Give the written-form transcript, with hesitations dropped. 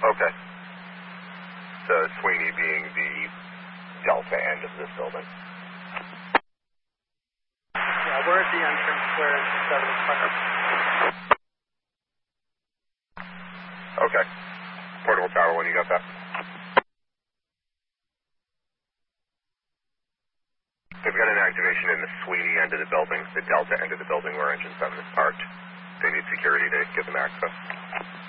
Okay. So Sweeney being the Delta end of this building. Yeah, we're at the entrance where Engine 7 is parked. Okay. Portable tower when you got that. They've got an activation in the Sweeney end of the building, the Delta end of the building where Engine 7 is parked. They need security to give them access.